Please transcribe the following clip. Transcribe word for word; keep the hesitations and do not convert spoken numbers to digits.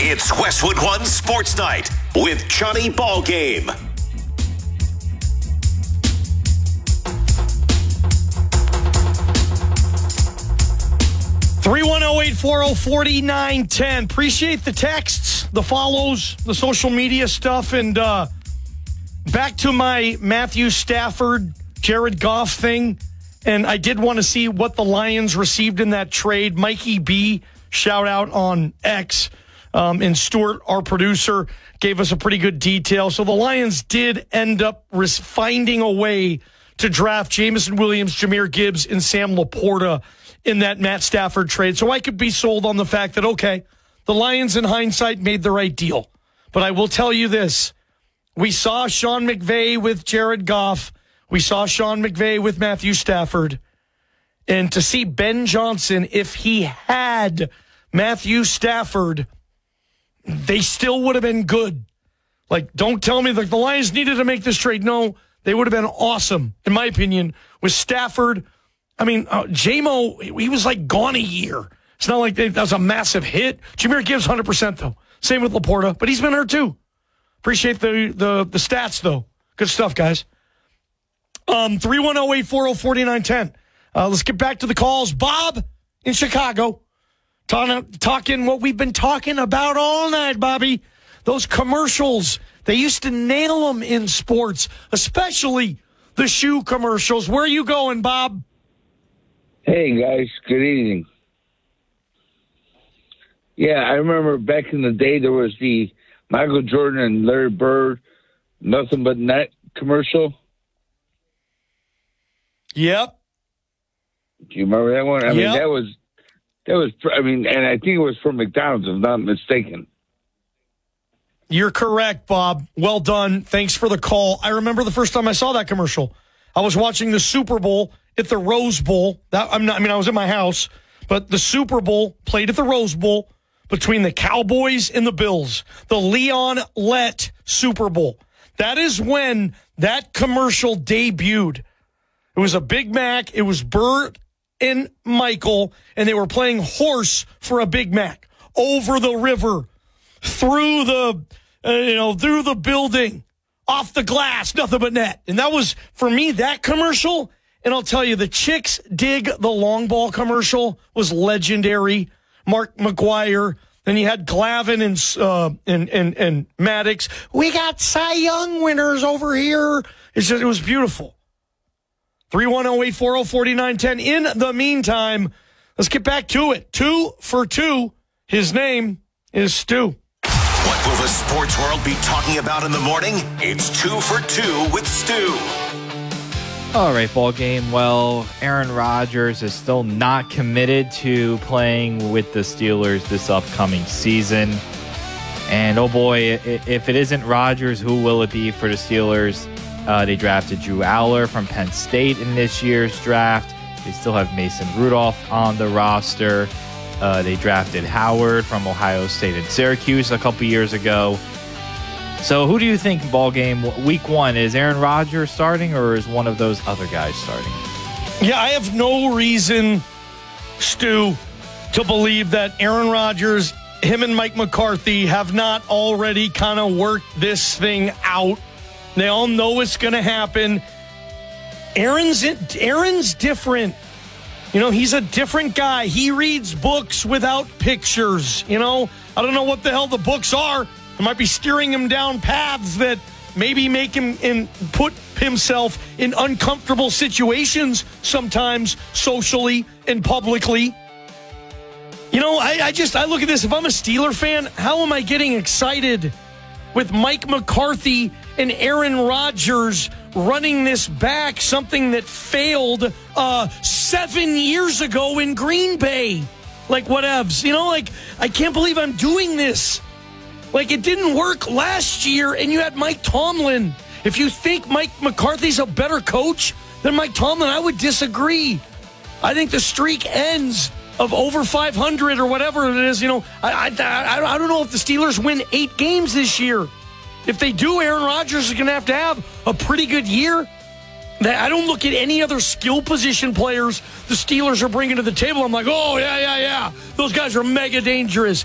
It's Westwood One Sports Night with Johnny Ballgame. three one zero, eight four zero, four nine one zero. Appreciate the texts, the follows, the social media stuff. And uh, back to my Matthew Stafford, Jared Goff thing. And I did want to see what the Lions received in that trade. Mikey B, shout out on X. Um, and Stuart, our producer, gave us a pretty good detail. So the Lions did end up res- finding a way to draft Jameson Williams, Jahmyr Gibbs, and Sam Laporta in that Matt Stafford trade. So I could be sold on the fact that, okay, the Lions in hindsight made the right deal. But I will tell you this. We saw Sean McVay with Jared Goff. We saw Sean McVay with Matthew Stafford. And to see Ben Johnson, if he had Matthew Stafford, they still would have been good. Like, don't tell me that the Lions needed to make this trade. No, they would have been awesome, in my opinion, with Stafford. I mean, uh, J-Mo, he was like gone a year. It's not like they, that was a massive hit. Jahmyr Gibbs, one hundred percent, though. Same with Laporta, but he's been hurt, too. Appreciate the the, the stats, though. Good stuff, guys. Um, three one zero, eight four zero, four nine one zero. Uh, let's get back to the calls. Bob in Chicago. Talking, talking what we've been talking about all night, Bobby. Those commercials. They used to nail them in sports, especially the shoe commercials. Where are you going, Bob? Hey, guys. Good evening. Yeah, I remember back in the day there was the Michael Jordan and Larry Bird Nothing But Net commercial. Yep. Do you remember that one? I yep. mean, that was... That was, I mean, and I think it was from McDonald's, if I'm not mistaken. You're correct, Bob. Well done. Thanks for the call. I remember the first time I saw that commercial. I was watching the Super Bowl at the Rose Bowl. That, I'm not, I mean, I was in my house, but the Super Bowl played at the Rose Bowl between the Cowboys and the Bills. The Leon Lett Super Bowl. That is when that commercial debuted. It was a Big Mac. It was Bert and Michael, and they were playing horse for a Big Mac over the river, through the, uh, you know, through the building, off the glass, nothing but net. And that was, for me, that commercial. And I'll tell you, the Chicks Dig the Long Ball commercial was legendary. Mark McGuire. Then you had Glavin and, uh, and, and, and Maddox. We got Cy Young winners over here. It's just, it was beautiful. three one zero, eight four zero, four nine one zero. In the meantime, let's get back to it. Two for two. His name is Stu. What will the sports world be talking about in the morning? It's two for two with Stu. All right, ball game. Well, Aaron Rodgers is still not committed to playing with the Steelers this upcoming season. And, oh, boy, if it isn't Rodgers, who will it be for the Steelers? Uh, they drafted Drew Aller from Penn State in this year's draft. They still have Mason Rudolph on the roster. Uh, they drafted Howard from Ohio State and Syracuse a couple years ago. So who do you think, ball game, week one, is Aaron Rodgers starting or is one of those other guys starting? Yeah, I have no reason, Stu, to believe that Aaron Rodgers, him and Mike McCarthy have not already kind of worked this thing out. They all know it's going to happen. Aaron's Aaron's different. You know, he's a different guy. He reads books without pictures. You know, I don't know what the hell the books are. It might be steering him down paths that maybe make him in, put himself in uncomfortable situations sometimes socially and publicly. You know, I, I just, I look at this. If I'm a Steeler fan, how am I getting excited with Mike McCarthy and Aaron Rodgers running this back, something that failed uh, seven years ago in Green Bay? Like, whatevs. You know, like, I can't believe I'm doing this. Like, it didn't work last year, and you had Mike Tomlin. If you think Mike McCarthy's a better coach than Mike Tomlin, I would disagree. I think the streak ends of over five hundred or whatever it is. You know, I, I, I don't know if the Steelers win eight games this year. If they do, Aaron Rodgers is going to have to have a pretty good year. I don't look at any other skill position players the Steelers are bringing to the table. I'm like, oh, yeah, yeah, yeah. Those guys are mega dangerous.